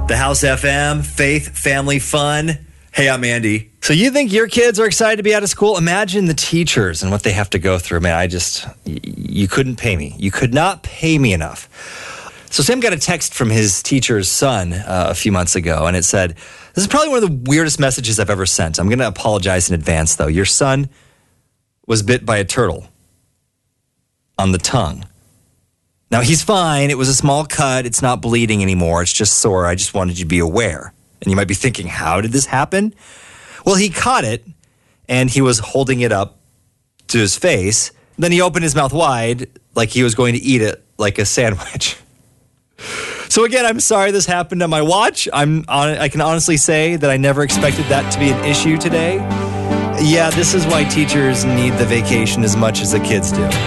The House FM, faith, family, fun. Hey, I'm Andy. So you think your kids are excited to be out of school? Imagine the teachers and what they have to go through. Man, you couldn't pay me. You could not pay me enough. So Sam got a text from his teacher's son a few months ago, and it said, this is probably one of the weirdest messages I've ever sent. I'm going to apologize in advance, though. Your son was bit by a turtle on the tongue. Now, he's fine. It was a small cut. It's not bleeding anymore. It's just sore. I just wanted you to be aware. And you might be thinking, how did this happen? Well, he caught it, and he was holding it up to his face. Then he opened his mouth wide like he was going to eat it like a sandwich. So again, I'm sorry this happened on my watch. I can honestly say that I never expected that to be an issue today. Yeah, this is why teachers need the vacation as much as the kids do.